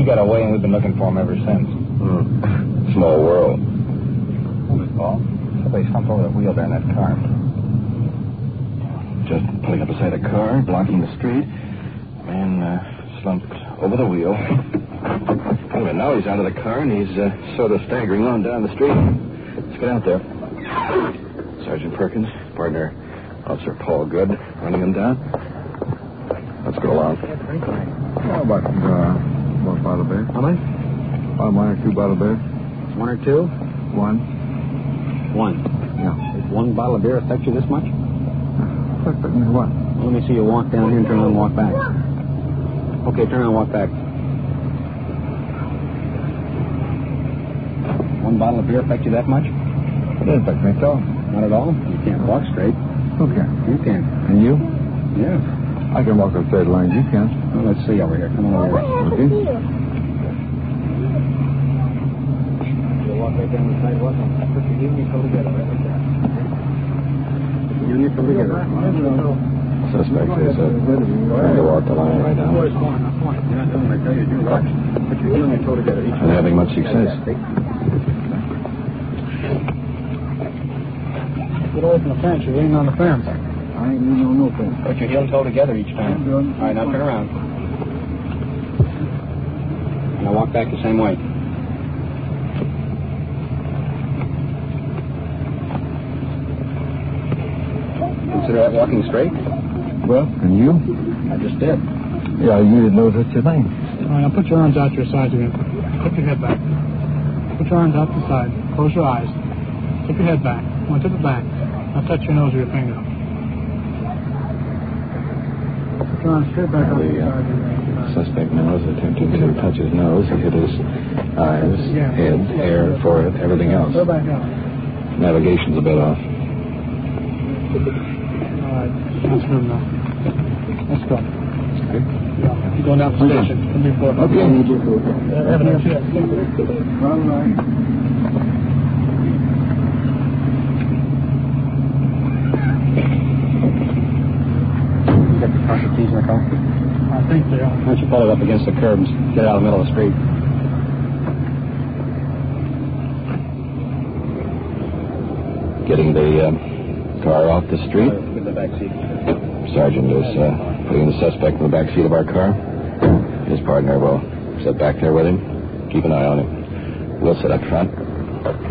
He got away, and we've been looking for him ever since. Small world. Hold it, Paul. Somebody slumped over the wheel there in that car. Just pulling up beside a car, blocking the street. Man slumped over the wheel. Anyway, now he's out of the car, and he's sort of staggering on down the street. Let's get out there. Sergeant Perkins, partner Officer Paul Good, running him down. Let's go along. About bottle beer. How many? One or two bottle beer. One or two? One. Yeah. Does one bottle of beer affect you this much? Affect me what? Well, let me see you walk down here and turn around and walk back. Okay, turn around and walk back. One bottle of beer affect you that much? It doesn't affect me at all. Not at all? You can't walk straight. Okay. You can. And you? Yeah. I can walk on straight lines. You can. Well, let's see over here. Come on over here. Okay. You'll walk right down the sidewalk and put your heel and your toe together right like that. Put your heel and your toe together. Suspect is trying to walk the line right now. You're not doing what I tell you to do. Watch. Put your heel and your toe together. Not having much success. Get away from the fence. You're leaning on the fence. I ain't leaning on no fence. Put your heel and toe together each time. All right, now turn around. And now walk back the same way. Consider that walking straight? Well, and you? I just did. Yeah, you didn't know such a thing. All right, now put your arms out your sides again. Tip your head back. Put your arms out the side. Close your eyes. Tip your head back. Now tip it back. Now touch your nose with your finger. Put your arms straight back out the side. Suspect now is attempting to touch his nose. He hit his eyes, head, hair, forehead, everything else. Go back out. Navigation's a bit off. All right, that's good now. Let's go. Okay. Yeah. You're going down to the station. Come before. Okay. All right. Got the car keys in the car? I think they are. Why don't you pull it up against the curb and get it out of the middle of the street? Getting the car off the street. Get the back seat. Sergeant is putting the suspect in the back seat of our car. His partner will sit back there with him. Keep an eye on him. We'll sit up front.